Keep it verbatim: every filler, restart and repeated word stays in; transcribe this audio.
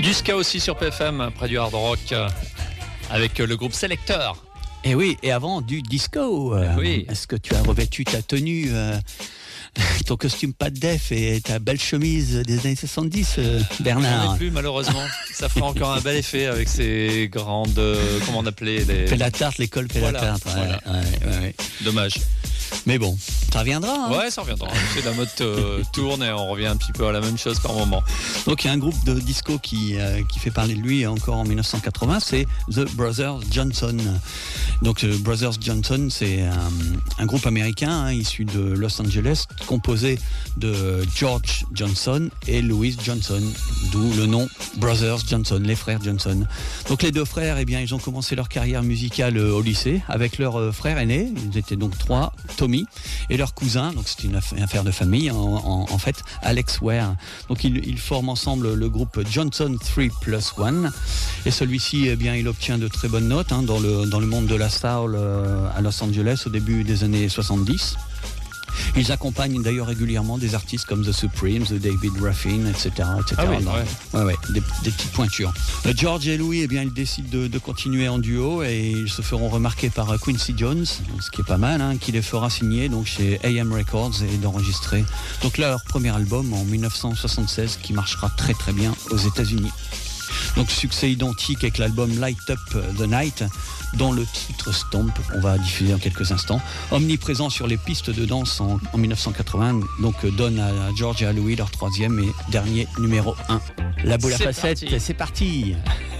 Du ska aussi sur P F M, près du hard rock, avec le groupe Selector. Et oui, et avant du disco. Euh, oui. Est-ce que tu as revêtu ta tenue, euh, ton costume pas de def et ta belle chemise des années soixante-dix, euh, Bernard? J'en ai plus, malheureusement. Ça fera encore un bel effet avec ces grandes, euh, comment on appelait les... Fais la tarte, l'école fait Voilà, la tarte. Ouais, voilà. ouais, ouais, ouais. Dommage. Mais bon, ça reviendra. Hein. Ouais, ça reviendra. C'est la mode euh, tourne et on revient un petit peu à la même chose par moment. Donc il y a un groupe de disco qui, euh, qui fait parler de lui encore en dix-neuf cent quatre-vingts, c'est The Brothers Johnson. Donc The Brothers Johnson, c'est un, un groupe américain hein, issu de Los Angeles, composé de George Johnson et Louis Johnson, d'où le nom Brothers Johnson, les frères Johnson. Donc les deux frères, eh bien, ils ont commencé leur carrière musicale au lycée avec leur euh, frère aîné, ils étaient donc trois, Tommy, et leur cousin, donc c'est une affaire de famille en, en, en fait, Alex Ware. Donc ils, ils forment ensemble le groupe Johnson trois plus un, et celui-ci, eh bien, il obtient de très bonnes notes hein, dans, le, dans le monde de la soul euh, à Los Angeles au début des années soixante-dix. Ils accompagnent d'ailleurs régulièrement des artistes comme The Supremes, The David Ruffin, et cetera, et cetera. Ah oui, dans, ouais. Ouais, ouais, des, des petites pointures. Euh, George et Louis, eh bien, ils décident de, de continuer en duo et ils se feront remarquer par euh, Quincy Jones, ce qui est pas mal, hein, qui les fera signer donc chez A M Records et d'enregistrer donc là, leur premier album en dix-neuf cent soixante-seize qui marchera très très bien aux États-Unis. Donc succès identique avec l'album Light Up the Night, dont le titre Stomp, on va diffuser en quelques instants. Omniprésent sur les pistes de danse en, en dix-neuf cent quatre-vingts, donc donne à George et à Louis leur troisième et dernier numéro un. La boule à C'est facettes, parti. c'est parti.